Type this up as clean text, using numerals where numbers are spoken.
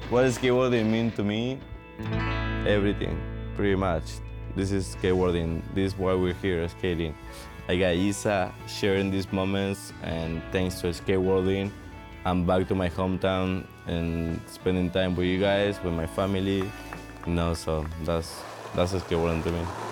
What does skateboarding mean to me? Everything, pretty much. This is skateboarding. This is why we're here skating. I got Isa sharing these moments, and thanks to skateboarding, I'm back to my hometown and spending time with you guys, with my family. So that's skateboarding to me.